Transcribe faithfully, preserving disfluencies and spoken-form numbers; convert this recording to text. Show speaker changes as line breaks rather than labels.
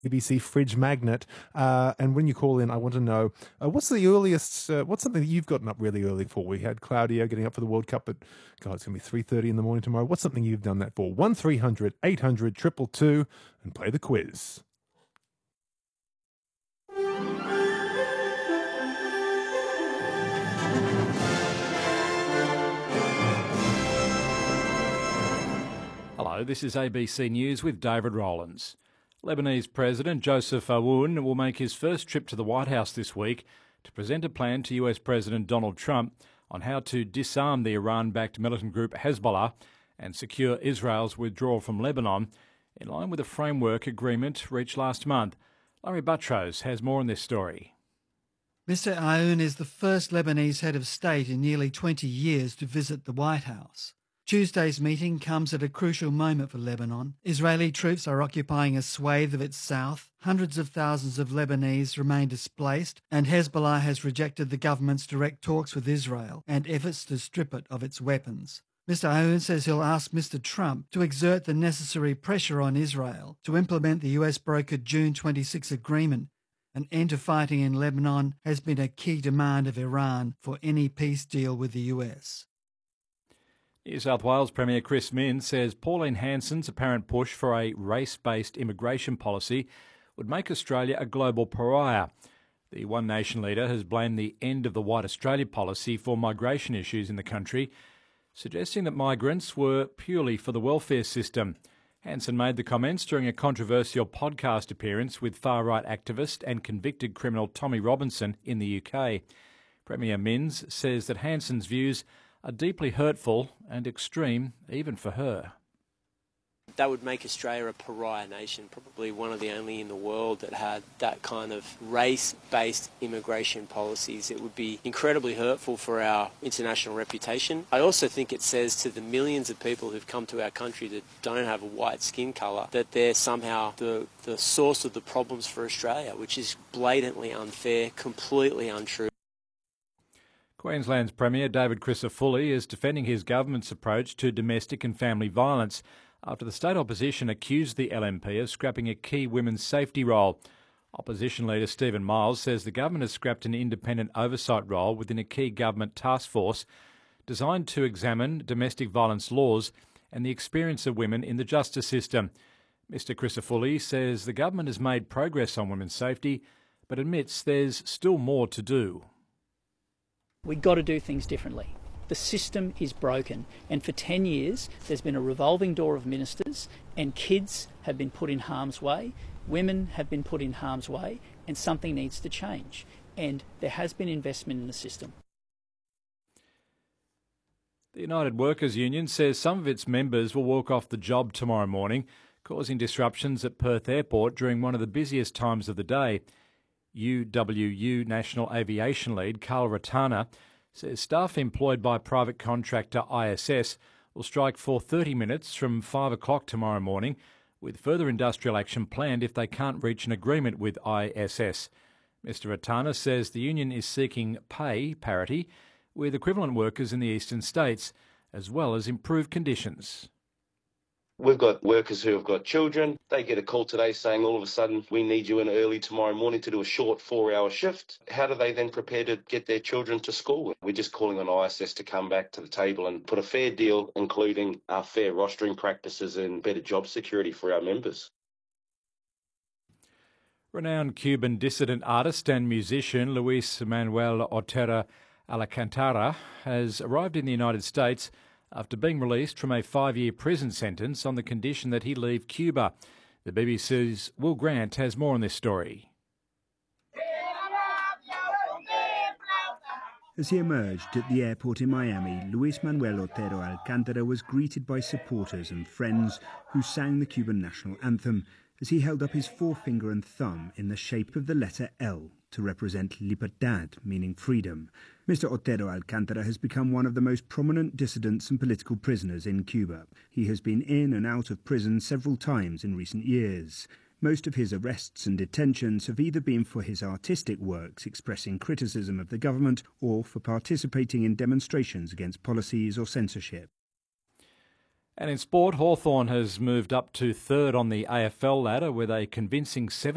A B C fridge magnet. Uh, and when you call in, I want to know uh, what's the earliest, uh, what's something that you've gotten up really early for? We had Claudio getting up for the World Cup, but God, it's going to be three thirty in the morning tomorrow. What's something you've done that for? one three hundred eight hundred two two two and play the quiz.
Hello, this is A B C News with David Rowlands. Lebanese President Joseph Aoun will make his first trip to the White House this week to present a plan to U S President Donald Trump on how to disarm the Iran-backed militant group Hezbollah and secure Israel's withdrawal from Lebanon, in line with a framework agreement reached last month. Larry Buttrose has more on this story.
Mister Aoun is the first Lebanese head of state in nearly twenty years to visit the White House. Tuesday's meeting comes at a crucial moment for Lebanon. Israeli troops are occupying a swathe of its south. Hundreds of thousands of Lebanese remain displaced, and Hezbollah has rejected the government's direct talks with Israel and efforts to strip it of its weapons. Mister Aoun says he'll ask Mister Trump to exert the necessary pressure on Israel to implement the U S-brokered June twenty-sixth agreement. An end to fighting in Lebanon has been a key demand of Iran for any peace deal with the U S.
New South Wales Premier Chris Minns says Pauline Hanson's apparent push for a race-based immigration policy would make Australia a global pariah. The One Nation leader has blamed the end of the White Australia policy for migration issues in the country, suggesting that migrants were purely for the welfare system. Hanson made the comments during a controversial podcast appearance with far-right activist and convicted criminal Tommy Robinson in the U K. Premier Minns says that Hanson's views are deeply hurtful and extreme, even for her.
That would make Australia a pariah nation, probably one of the only in the world that had that kind of race-based immigration policies. It would be incredibly hurtful for our international reputation. I also think it says to the millions of people who've come to our country that don't have a white skin colour that they're somehow the, the source of the problems for Australia, which is blatantly unfair, completely untrue.
Queensland's Premier David Crisafulli is defending his government's approach to domestic and family violence after the state opposition accused the L M P of scrapping a key women's safety role. Opposition leader Stephen Miles says the government has scrapped an independent oversight role within a key government task force designed to examine domestic violence laws and the experience of women in the justice system. Mister Crisafulli says the government has made progress on women's safety, but admits there's still more to do.
We've got to do things differently. The system is broken, and for ten years there's been a revolving door of ministers, and kids have been put in harm's way, women have been put in harm's way, and something needs to change. And there has been investment in the system.
The United Workers Union says some of its members will walk off the job tomorrow morning, causing disruptions at Perth Airport during one of the busiest times of the day. U W U National Aviation Lead Carl Ratana says staff employed by private contractor I S S will strike for thirty minutes from five o'clock tomorrow morning, with further industrial action planned if they can't reach an agreement with I S S. Mister Ratana says the union is seeking pay parity with equivalent workers in the eastern states, as well as improved conditions.
We've got workers who have got children. They get a call today saying all of a sudden we need you in early tomorrow morning to do a short four-hour shift. How do they then prepare to get their children to school? We're just calling on I S S to come back to the table and put a fair deal, including our fair rostering practices and better job security for our members.
Renowned Cuban dissident artist and musician Luis Manuel Otero Alcantara has arrived in the United States after being released from a five-year prison sentence on the condition that he leave Cuba. The B B C's Will Grant has more on this story.
As he emerged at the airport in Miami, Luis Manuel Otero Alcantara was greeted by supporters and friends who sang the Cuban national anthem as he held up his forefinger and thumb in the shape of the letter L to represent libertad, meaning freedom. Mister Otero Alcantara has become one of the most prominent dissidents and political prisoners in Cuba. He has been in and out of prison several times in recent years. Most of his arrests and detentions have either been for his artistic works expressing criticism of the government or for participating in demonstrations against policies or censorship.
And in sport, Hawthorn has moved up to third on the A F L ladder with a convincing seven